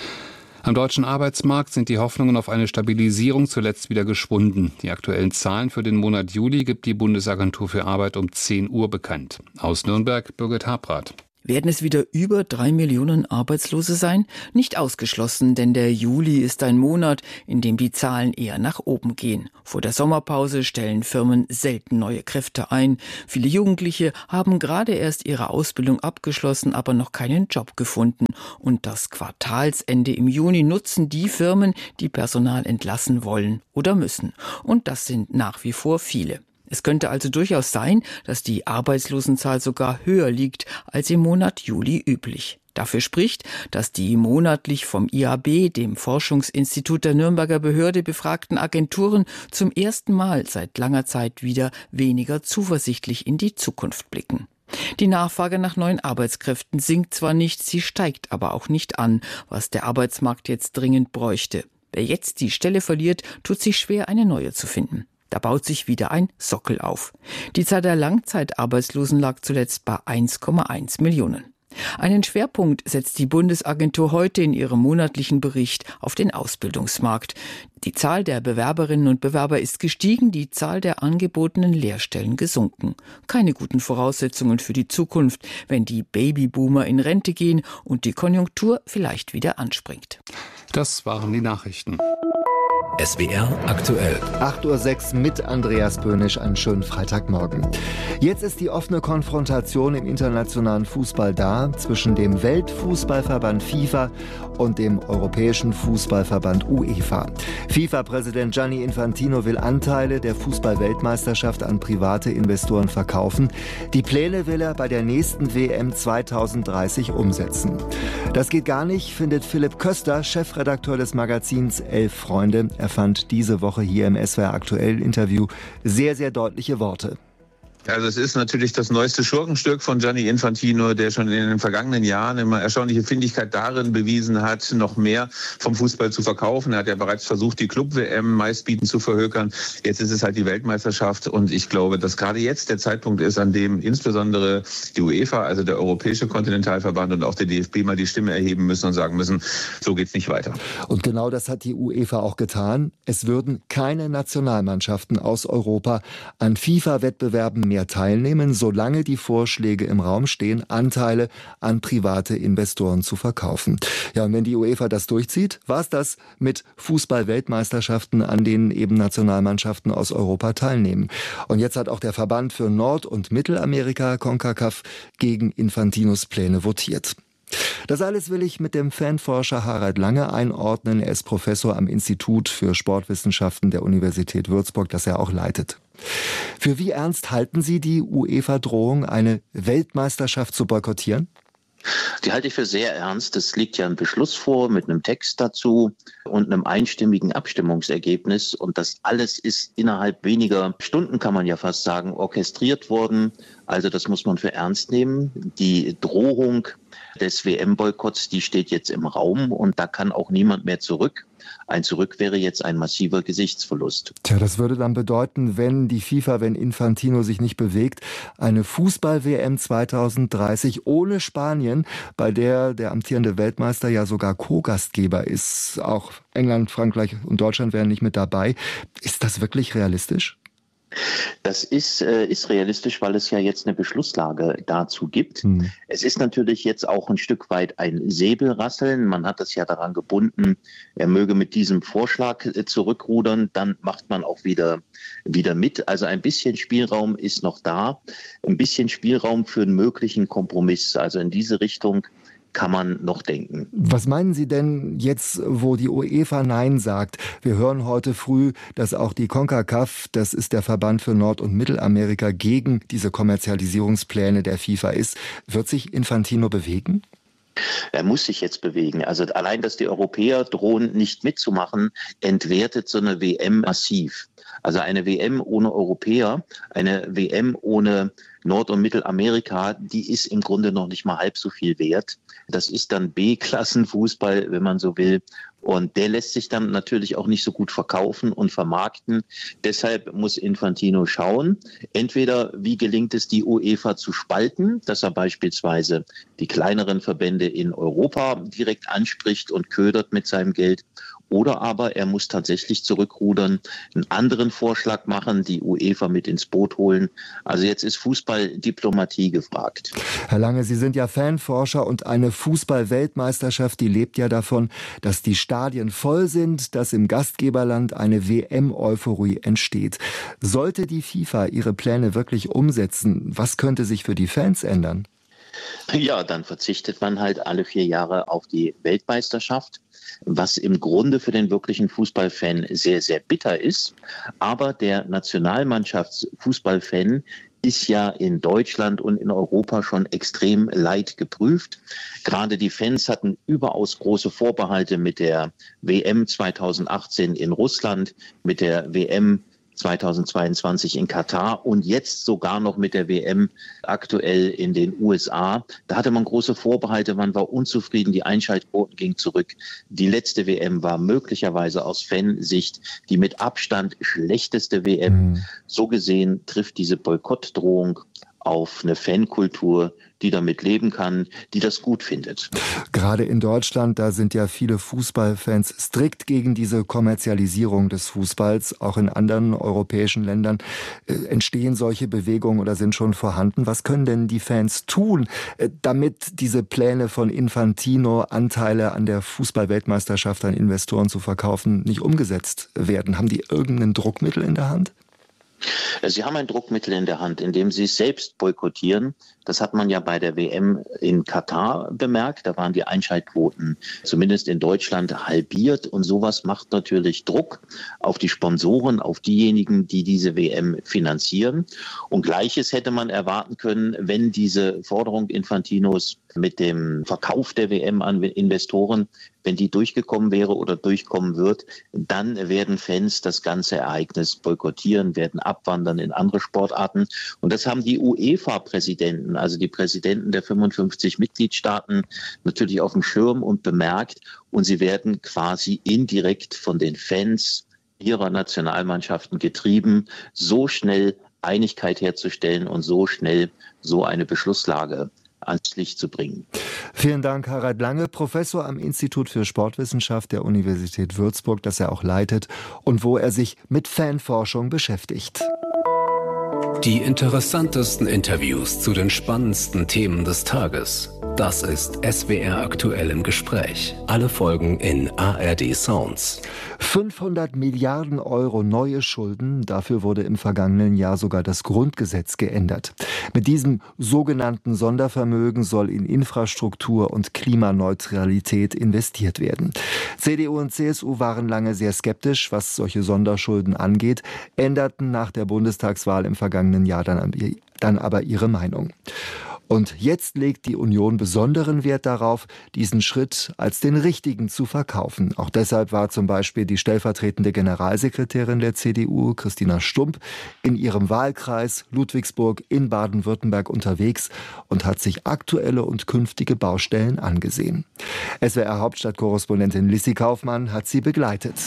Am deutschen Arbeitsmarkt sind die Hoffnungen auf eine Stabilisierung zuletzt wieder geschwunden. Die aktuellen Zahlen für den Monat Juli gibt die Bundesagentur für Arbeit um zehn Uhr bekannt. Aus Nürnberg, Birgit Habrath. Werden es wieder über drei Millionen Arbeitslose sein? Nicht ausgeschlossen, denn der Juli ist ein Monat, in dem die Zahlen eher nach oben gehen. Vor der Sommerpause stellen Firmen selten neue Kräfte ein. Viele Jugendliche haben gerade erst ihre Ausbildung abgeschlossen, aber noch keinen Job gefunden. Und das Quartalsende im Juni nutzen die Firmen, die Personal entlassen wollen oder müssen. Und das sind nach wie vor viele. Es könnte also durchaus sein, dass die Arbeitslosenzahl sogar höher liegt als im Monat Juli üblich. Dafür spricht, dass die monatlich vom I A B, dem Forschungsinstitut der Nürnberger Behörde, befragten Agenturen zum ersten Mal seit langer Zeit wieder weniger zuversichtlich in die Zukunft blicken. Die Nachfrage nach neuen Arbeitskräften sinkt zwar nicht, sie steigt aber auch nicht an, was der Arbeitsmarkt jetzt dringend bräuchte. Wer jetzt die Stelle verliert, tut sich schwer, eine neue zu finden. Da baut sich wieder ein Sockel auf. Die Zahl der Langzeitarbeitslosen lag zuletzt bei eins Komma eins Millionen. Einen Schwerpunkt setzt die Bundesagentur heute in ihrem monatlichen Bericht auf den Ausbildungsmarkt. Die Zahl der Bewerberinnen und Bewerber ist gestiegen, die Zahl der angebotenen Lehrstellen gesunken. Keine guten Voraussetzungen für die Zukunft, wenn die Babyboomer in Rente gehen und die Konjunktur vielleicht wieder anspringt. Das waren die Nachrichten. S W R aktuell. acht Uhr sechs mit Andreas Böhnisch, einen schönen Freitagmorgen. Jetzt ist die offene Konfrontation im internationalen Fußball da zwischen dem Weltfußballverband FIFA und dem Europäischen Fußballverband UEFA. FIFA-Präsident Gianni Infantino will Anteile der Fußball-Weltmeisterschaft an private Investoren verkaufen. Die Pläne will er bei der nächsten W M zweitausenddreißig umsetzen. Das geht gar nicht, findet Philipp Köster, Chefredakteur des Magazins Elf Freunde. Er fand diese Woche hier im S W R aktuell Interview sehr, sehr deutliche Worte. Also es ist natürlich das neueste Schurkenstück von Gianni Infantino, der schon in den vergangenen Jahren immer erstaunliche Findigkeit darin bewiesen hat, noch mehr vom Fußball zu verkaufen. Er hat ja bereits versucht, die Club-W M meistbietend zu verhökern. Jetzt ist es halt die Weltmeisterschaft und ich glaube, dass gerade jetzt der Zeitpunkt ist, an dem insbesondere die UEFA, also der Europäische Kontinentalverband und auch der D F B mal die Stimme erheben müssen und sagen müssen, so geht's nicht weiter. Und genau das hat die UEFA auch getan. Es würden keine Nationalmannschaften aus Europa an FIFA-Wettbewerben mehr mehr teilnehmen, solange die Vorschläge im Raum stehen, Anteile an private Investoren zu verkaufen. Ja, und wenn die UEFA das durchzieht, war es das mit Fußball-Weltmeisterschaften, an denen eben Nationalmannschaften aus Europa teilnehmen. Und jetzt hat auch der Verband für Nord- und Mittelamerika, CONCACAF, gegen Infantinos Pläne votiert. Das alles will ich mit dem Fanforscher Harald Lange einordnen. Er ist Professor am Institut für Sportwissenschaften der Universität Würzburg, das er auch leitet. Für wie ernst halten Sie die UEFA-Drohung, eine Weltmeisterschaft zu boykottieren? Die halte ich für sehr ernst. Es liegt ja ein Beschluss vor mit einem Text dazu und einem einstimmigen Abstimmungsergebnis. Und das alles ist innerhalb weniger Stunden, kann man ja fast sagen, orchestriert worden. Also das muss man für ernst nehmen. Die Drohung des W M-Boykotts, die steht jetzt im Raum und da kann auch niemand mehr zurück. Ein Zurück wäre jetzt ein massiver Gesichtsverlust. Tja, das würde dann bedeuten, wenn die FIFA, wenn Infantino sich nicht bewegt, eine Fußball-W M zwanzig dreißig ohne Spanien, bei der der amtierende Weltmeister ja sogar Co-Gastgeber ist. Auch England, Frankreich und Deutschland wären nicht mit dabei. Ist das wirklich realistisch? Das ist, äh, ist realistisch, weil es ja jetzt eine Beschlusslage dazu gibt. Hm. Es ist natürlich jetzt auch ein Stück weit ein Säbelrasseln. Man hat es ja daran gebunden, er möge mit diesem Vorschlag äh, zurückrudern. Dann macht man auch wieder, wieder mit. Also ein bisschen Spielraum ist noch da. Ein bisschen Spielraum für einen möglichen Kompromiss. Also in diese Richtung kann man noch denken. Was meinen Sie denn jetzt, wo die UEFA Nein sagt? Wir hören heute früh, dass auch die CONCACAF, das ist der Verband für Nord- und Mittelamerika, gegen diese Kommerzialisierungspläne der FIFA ist. Wird sich Infantino bewegen? Er muss sich jetzt bewegen. Also allein, dass die Europäer drohen, nicht mitzumachen, entwertet so eine W M massiv. Also eine W M ohne Europäer, eine W M ohne Nord- und Mittelamerika, die ist im Grunde noch nicht mal halb so viel wert. Das ist dann B-Klassenfußball, wenn man so will. Und der lässt sich dann natürlich auch nicht so gut verkaufen und vermarkten. Deshalb muss Infantino schauen, entweder wie gelingt es, die UEFA zu spalten, dass er beispielsweise die kleineren Verbände in Europa direkt anspricht und ködert mit seinem Geld. Oder aber er muss tatsächlich zurückrudern, einen anderen Vorschlag machen, die UEFA mit ins Boot holen. Also jetzt ist Fußballdiplomatie gefragt. Herr Lange, Sie sind ja Fanforscher und eine Fußball-Weltmeisterschaft, die lebt ja davon, dass die Stadien voll sind, dass im Gastgeberland eine W M-Euphorie entsteht. Sollte die FIFA ihre Pläne wirklich umsetzen, was könnte sich für die Fans ändern? Ja, dann verzichtet man halt alle vier Jahre auf die Weltmeisterschaft, was im Grunde für den wirklichen Fußballfan sehr, sehr bitter ist. Aber der Nationalmannschaftsfußballfan ist ja in Deutschland und in Europa schon extrem leid geprüft. Gerade die Fans hatten überaus große Vorbehalte mit der W M zweitausendachtzehn in Russland, mit der W M zweitausendzweiundzwanzig in Katar und jetzt sogar noch mit der W M aktuell in den U S A. Da hatte man große Vorbehalte, man war unzufrieden, die Einschaltquoten gingen zurück. Die letzte W M war möglicherweise aus Fansicht die mit Abstand schlechteste W M. Mhm. So gesehen trifft diese Boykottdrohung auf eine Fankultur, die damit leben kann, die das gut findet. Gerade in Deutschland, da sind ja viele Fußballfans strikt gegen diese Kommerzialisierung des Fußballs. Auch in anderen europäischen Ländern äh, entstehen solche Bewegungen oder sind schon vorhanden. Was können denn die Fans tun, äh, damit diese Pläne von Infantino, Anteile an der Fußball-Weltmeisterschaft an Investoren zu verkaufen, nicht umgesetzt werden? Haben die irgendein Druckmittel in der Hand? Sie haben ein Druckmittel in der Hand, indem Sie es selbst boykottieren. Das hat man ja bei der W M in Katar bemerkt. Da waren die Einschaltquoten zumindest in Deutschland halbiert. Und sowas macht natürlich Druck auf die Sponsoren, auf diejenigen, die diese W M finanzieren. Und Gleiches hätte man erwarten können, wenn diese Forderung Infantinos mit dem Verkauf der W M an Investoren, wenn die durchgekommen wäre oder durchkommen wird, dann werden Fans das ganze Ereignis boykottieren, werden abwandern in andere Sportarten. Und das haben die UEFA-Präsidenten, also die Präsidenten der fünfundfünfzig Mitgliedstaaten, natürlich auf dem Schirm und bemerkt. Und sie werden quasi indirekt von den Fans ihrer Nationalmannschaften getrieben, so schnell Einigkeit herzustellen und so schnell so eine Beschlusslage ans Licht zu bringen. Vielen Dank, Harald Lange, Professor am Institut für Sportwissenschaft der Universität Würzburg, das er auch leitet und wo er sich mit Fanforschung beschäftigt. Die interessantesten Interviews zu den spannendsten Themen des Tages. Das ist S W R aktuell im Gespräch. Alle Folgen in A R D Sounds. fünfhundert Milliarden Euro neue Schulden, dafür wurde im vergangenen Jahr sogar das Grundgesetz geändert. Mit diesem sogenannten Sondervermögen soll in Infrastruktur und Klimaneutralität investiert werden. C D U und C S U waren lange sehr skeptisch, was solche Sonderschulden angeht, änderten nach der Bundestagswahl im vergangenen Jahr dann, dann aber ihre Meinung. Und jetzt legt die Union besonderen Wert darauf, diesen Schritt als den richtigen zu verkaufen. Auch deshalb war zum Beispiel die stellvertretende Generalsekretärin der C D U, Christina Stump, in ihrem Wahlkreis Ludwigsburg in Baden-Württemberg unterwegs und hat sich aktuelle und künftige Baustellen angesehen. S W R-Hauptstadtkorrespondentin Lissi Kaufmann hat sie begleitet.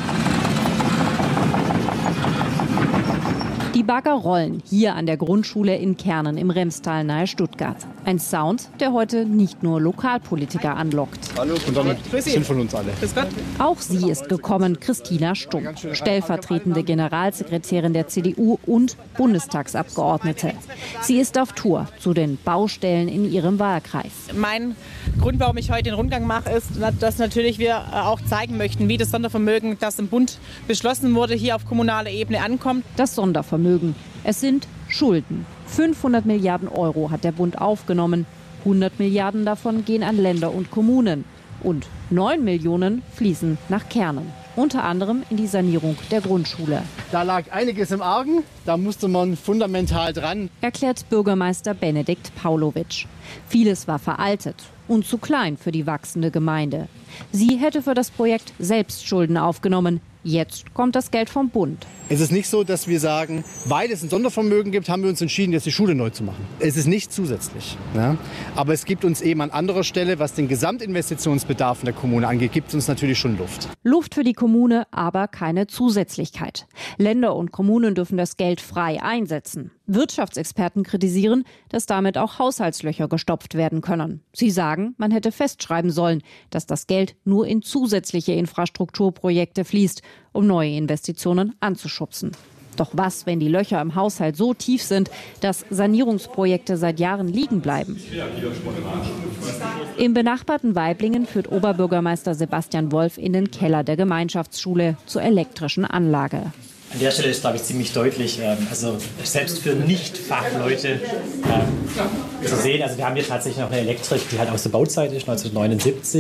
Die Bagger rollen hier an der Grundschule in Kernen im Remstal nahe Stuttgart. Ein Sound, der heute nicht nur Lokalpolitiker anlockt. Hallo, und damit sind von uns alle. Auch sie ist gekommen, Christina Stump, stellvertretende Generalsekretärin der C D U und Bundestagsabgeordnete. Sie ist auf Tour zu den Baustellen in ihrem Wahlkreis. Mein Grund, warum ich heute den Rundgang mache, ist, dass natürlich wir auch zeigen möchten, wie das Sondervermögen, das im Bund beschlossen wurde, hier auf kommunaler Ebene ankommt. Das Sondervermögen. Es sind Schulden. fünfhundert Milliarden Euro hat der Bund aufgenommen. hundert Milliarden davon gehen an Länder und Kommunen. Und neun Millionen fließen nach Kernen. Unter anderem in die Sanierung der Grundschule. Da lag einiges im Argen, da musste man fundamental dran. Erklärt Bürgermeister Benedikt Paulowitsch. Vieles war veraltet und zu klein für die wachsende Gemeinde. Sie hätte für das Projekt selbst Schulden aufgenommen. Jetzt kommt das Geld vom Bund. Es ist nicht so, dass wir sagen, weil es ein Sondervermögen gibt, haben wir uns entschieden, jetzt die Schule neu zu machen. Es ist nicht zusätzlich. Ja? Aber es gibt uns eben an anderer Stelle, was den Gesamtinvestitionsbedarf in der Kommune angeht, gibt es uns natürlich schon Luft. Luft für die Kommune, aber keine Zusätzlichkeit. Länder und Kommunen dürfen das Geld frei einsetzen. Wirtschaftsexperten kritisieren, dass damit auch Haushaltslöcher gestopft werden können. Sie sagen, man hätte festschreiben sollen, dass das Geld nur in zusätzliche Infrastrukturprojekte fließt, um neue Investitionen anzuschubsen. Doch was, wenn die Löcher im Haushalt so tief sind, dass Sanierungsprojekte seit Jahren liegen bleiben? Im benachbarten Waiblingen führt Oberbürgermeister Sebastian Wolf in den Keller der Gemeinschaftsschule zur elektrischen Anlage. An der Stelle ist, glaube ich, ziemlich deutlich, also selbst für Nicht-Fachleute ähm, zu sehen. Also wir haben hier tatsächlich noch eine Elektrik, die halt aus der Bauzeit ist, neunzehnhundertneunundsiebzig.